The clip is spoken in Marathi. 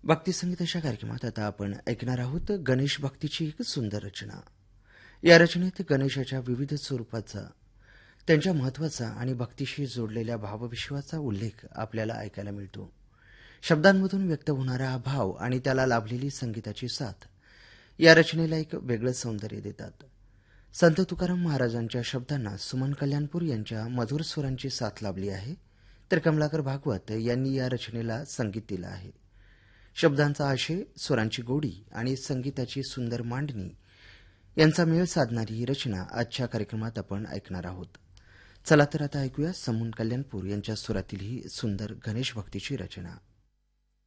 भक्तिसंगीताच्या कार्यक्रमात आता आपण ऐकणार आहोत गणेश भक्तीची एक सुंदर रचना. या रचनेत गणेशाच्या विविध स्वरूपाचा, त्यांच्या महत्वाचा आणि भक्तीशी जोडलेल्या भावविश्वाचा उल्लेख आपल्याला ऐकायला मिळतो. शब्दांमधून व्यक्त होणारा हा भाव आणि त्याला लाभलेली संगीताची साथ या रचनेला एक वेगळं सौंदर्य देतात. संत तुकाराम महाराजांच्या शब्दांना सुमन कल्याणपूर यांच्या मधुर स्वरांची साथ लाभली आहे, तर कमलाकर भागवत यांनी या रचनेला संगीत दिलं आहे. शब्दांचा आशय, स्वरांची गोडी आणि संगीताची सुंदर मांडणी यांचा मेळ साधणारी ही रचना आजच्या कार्यक्रमात आपण ऐकणार आहोत. चला तर आता ऐकूया सुमन कल्याणपूर यांच्या स्वरातील ही सुंदर गणेश भक्तीची रचना.